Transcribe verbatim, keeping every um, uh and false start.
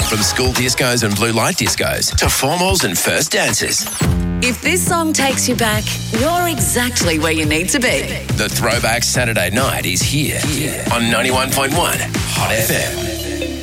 From school discos and blue light discos to formals and first dances. If this song takes you back, you're exactly where you need to be. The Throwback Saturday Night is here, here on ninety-one point one Hot F M.